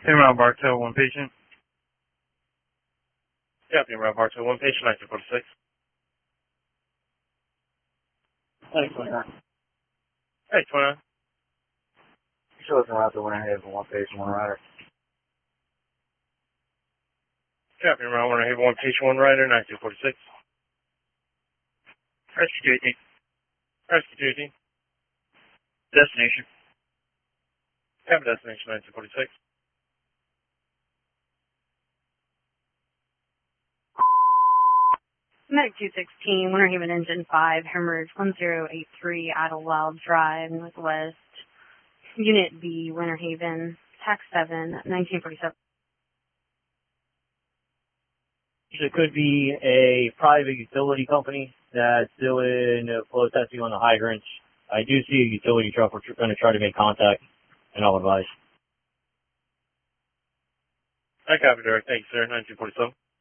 Rob Bartow, one patient. Captain Rob Bartow, one patient, 1946. Hey, 29. Hey, 29. Show us around the Winter Haven, one patient, one rider. Captain Rob Winter Haven, one patient, one rider, 1946. Rescue duty. Rescue duty. Destination. Cabin destination, 1946. Medic 216, Winter Haven Engine 5, Hemorrhage 1083, Idlewild Drive, Northwest, Unit B, Winter Haven, Tax 7, 1947. It could be a private utility company that's doing flow testing on the hydrants. I do see a utility truck. We're going to try to make contact, and I'll advise. I copy direct. Thanks, sir. 1947.